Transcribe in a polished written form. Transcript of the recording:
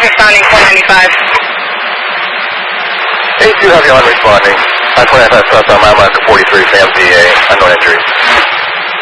responding 495. 82 Heavy on responding. I-25 southbound mile marker 43, Sam DA, unknown injuries.